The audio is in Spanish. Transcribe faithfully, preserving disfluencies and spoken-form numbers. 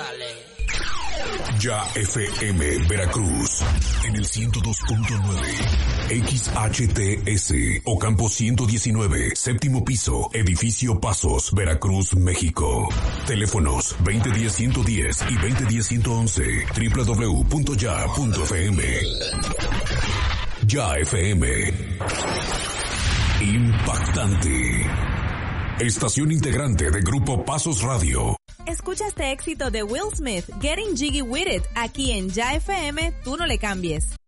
Dale. Ya F M Veracruz en el ciento dos punto nueve, X H T S Ocampo ciento diecinueve, séptimo piso, edificio Pasos, Veracruz, México. Teléfonos veinte diez ciento diez y veinte diez ciento once, doble u doble u doble u punto ya punto f m. Ya F M. Impactante. Estación integrante de Grupo Pasos Radio. Escucha este éxito de Will Smith, Getting Jiggy With It, aquí en Ya F M, tú no le cambies.